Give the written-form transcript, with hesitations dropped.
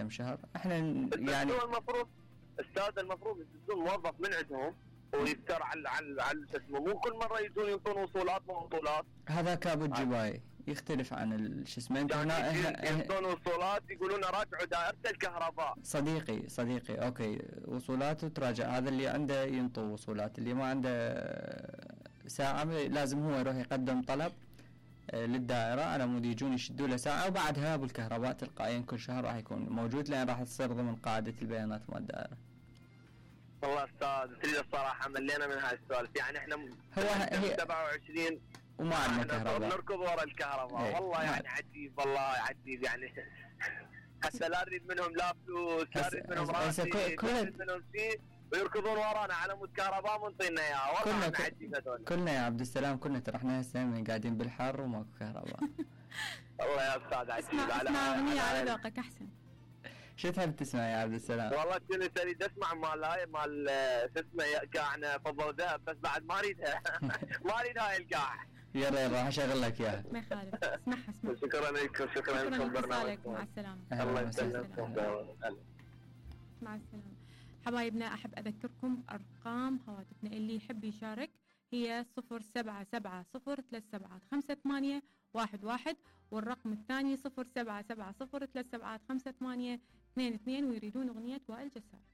كم شهر. احنا يعني المفروض المفروض يدزون موظف من عندهم ويفتر على شو اسمه، مو كل مره يجون ينطون وصولات وبطولات. هذا كابو الجباي يختلف عن شو اسمه. انت يعني ينطون وصولات يقولون راجعوا دائره الكهرباء. صديقي اوكي، وصولات وتراجع. هذا اللي عنده ينطو وصولات، اللي ما عنده ساعه لازم هو يروح يقدم طلب للدائره على مود يجون يشدوا له ساعه، وبعدها ابو الكهرباء تلقائيا كل شهر راح يكون موجود، لان راح تصير ضمن قاعده البيانات مال الدائره. والله استاذ تريد الصراحه ملينا من هاي السوالف. يعني احنا هي 27 وما عندنا كهرباء، نركض ورا الكهرباء. والله يعني عجيب، والله عجيب يعني. حتى لا نريد منهم لا فلوس، لا نريد منهم راتب، لا نريد منهم شيء، ويركضون ورانا على مود كهرباء منطينا اياها. والله احنا عجيب هذول. كلنا يا عبد السلام كلنا ترى احنا هسه قاعدين بالحر وماكو كهرباء. والله يا استاذ عجيب. اسمع اغنية على ذوقك احسن. شو تحب تسمع يا عبد السلام؟ والله كنت اريد اسمع مال شو اسمه قاعنا فضل ذهب، بس بعد ما اريدها. ما اريد هاي القاع. يلا راح اشغل لك اياها. ما يخالف، اسمعها. شكرا لكم، شكرا لكم برنامجكم. مع السلامه. الله يسلمكم. مع السلامه. حبايبنا، احب اذكركم ارقام هواتفنا اللي يحب يشارك هي 0770375811، والرقم الثاني 0770375822 ويريدون اغنية وائل جسار.